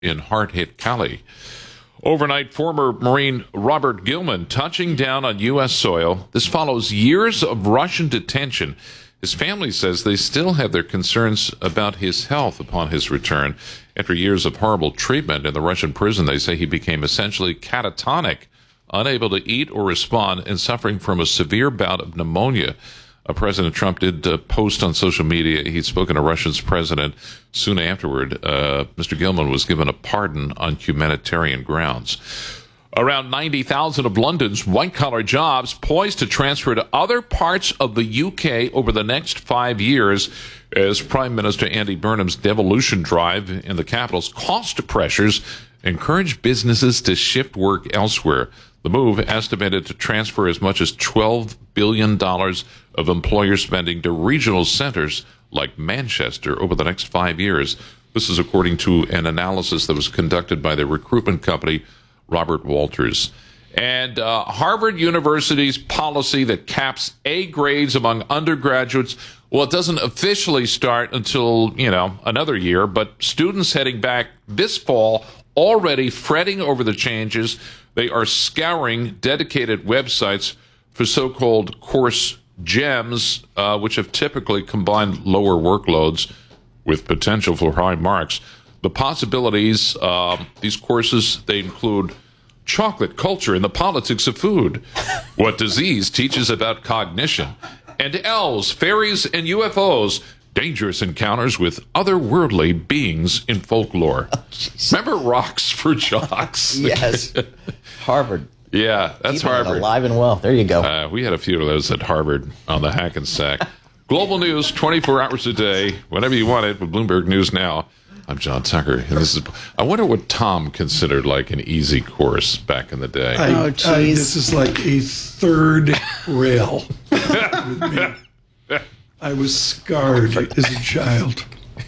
in hard-hit Cali. Overnight, former Marine Robert Gilman touching down on U.S. soil. This follows years of Russian detention. His family says they still have their concerns about his health upon his return. After years of horrible treatment in the Russian prison, they say he became essentially catatonic, unable to eat or respond, and suffering from a severe bout of pneumonia. President Trump did post on social media. He'd spoken to Russia's president. Soon afterward, Mr. Gilman was given a pardon on humanitarian grounds. Around 90,000 of London's white-collar jobs poised to transfer to other parts of the UK over the next 5 years as Prime Minister Andy Burnham's devolution drive in the capital's cost pressures encourage businesses to shift work elsewhere. The move estimated to transfer as much as $12 billion of employer spending to regional centers like Manchester over the next 5 years. This is according to an analysis that was conducted by the recruitment company Robert Walters. And Harvard University's policy that caps A grades among undergraduates, well, it doesn't officially start until, another year, but students heading back this fall already fretting over the changes. They are scouring dedicated websites for so-called course gems, which have typically combined lower workloads with potential for high marks. The possibilities, these courses, they include chocolate culture and the politics of food, what disease teaches about cognition, and elves, fairies, and UFOs, dangerous encounters with otherworldly beings in folklore. Remember Rocks for Jocks? Yes. Harvard. Yeah, that's Keeping it Harvard. alive and well. There you go. We had a few of those at Harvard on the Hackensack. Global news, 24 hours a day, whenever you want it, with Bloomberg News Now. I'm John Tucker, and this is. I wonder what Tom considered like an easy course back in the day. This is like a third rail with me. I was scarred as a child.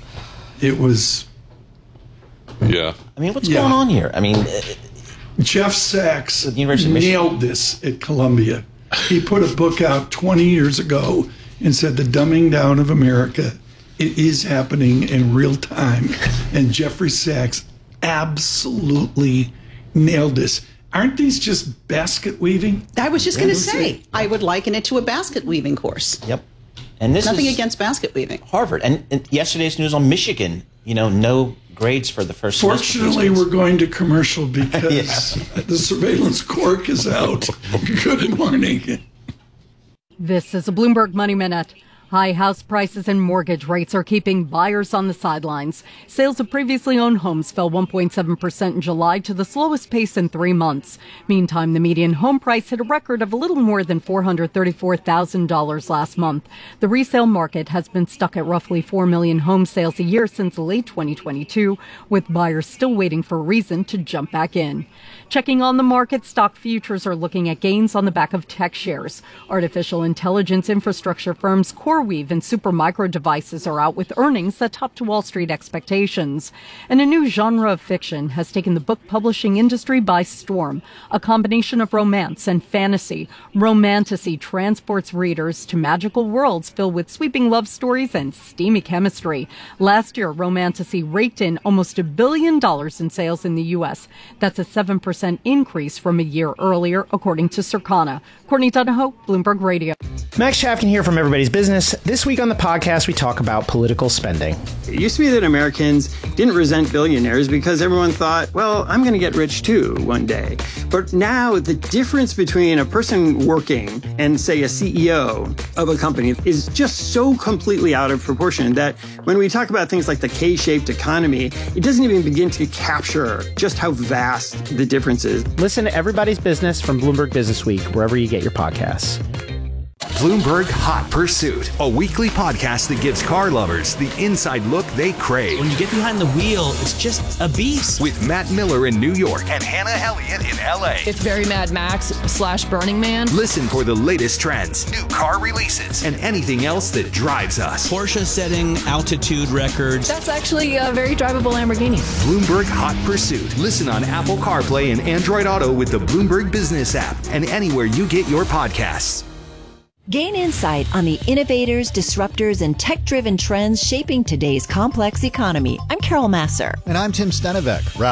It was. Yeah. I mean, what's going on here? I mean, Jeff Sachs With the University of Michigan. nailed this at Columbia. He put a book out 20 years ago and said the dumbing down of America, it is happening in real time. And Jeffrey Sachs absolutely nailed this. Aren't these just basket weaving? I was just going to say, I would liken it to a basket weaving course. Yep. And this Nothing is against basket weaving. Harvard. And yesterday's news on Michigan, no grades for the first semester. Fortunately, we're going to commercial because the surveillance cork is out. Good morning. This is a Bloomberg Money Minute. High house prices and mortgage rates are keeping buyers on the sidelines. Sales of previously owned homes fell 1.7% in July to the slowest pace in 3 months. Meantime, the median home price hit a record of a little more than $434,000 last month. The resale market has been stuck at roughly 4 million home sales a year since late 2022, with buyers still waiting for a reason to jump back in. Checking on the market, stock futures are looking at gains on the back of tech shares. Artificial intelligence infrastructure firms CoreWeave and Supermicro Devices are out with earnings that topped Wall Street expectations. And a new genre of fiction has taken the book publishing industry by storm. A combination of romance and fantasy. Romantasy transports readers to magical worlds filled with sweeping love stories and steamy chemistry. Last year, Romantasy raked in almost $1 billion in sales in the U.S. That's a 7% increase from a year earlier, according to Circana. Courtney Donahoe, Bloomberg Radio. Max Chafkin here from Everybody's Business. This week on the podcast, we talk about political spending. It used to be that Americans didn't resent billionaires because everyone thought, well, I'm going to get rich too one day. But now the difference between a person working and, say, a CEO of a company is just so completely out of proportion that when we talk about things like the K-shaped economy, it doesn't even begin to capture just how vast the difference is. Listen to Everybody's Business from Bloomberg Business Week, wherever you get your podcasts. Bloomberg Hot Pursuit, a weekly podcast that gives car lovers the inside look they crave. When you get behind the wheel, it's just a beast. With Matt Miller in New York and Hannah Elliott in LA. It's very Mad Max / Burning Man. Listen for the latest trends, new car releases, and anything else that drives us. Porsche setting altitude records. That's actually a very drivable Lamborghini. Bloomberg Hot Pursuit. Listen on Apple CarPlay and Android Auto with the Bloomberg Business app and anywhere you get your podcasts. Gain insight on the innovators, disruptors, and tech-driven trends shaping today's complex economy. I'm Carol Masser. And I'm Tim Stenevec.